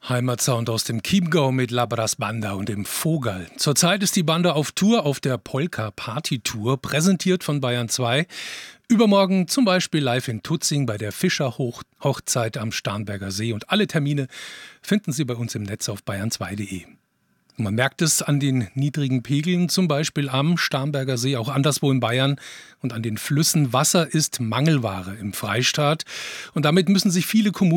Heimatsound aus dem Chiemgau mit La Brass Banda und dem Vogel. Zurzeit ist die Banda auf Tour, auf der Polka-Party-Tour, präsentiert von Bayern 2. Übermorgen zum Beispiel live in Tutzing bei der Fischer-Hochzeit am Starnberger See. Und alle Termine finden Sie bei uns im Netz auf bayern2.de. Man merkt es an den niedrigen Pegeln, zum Beispiel am Starnberger See, auch anderswo in Bayern und an den Flüssen. Wasser ist Mangelware im Freistaat und damit müssen sich viele Kommunen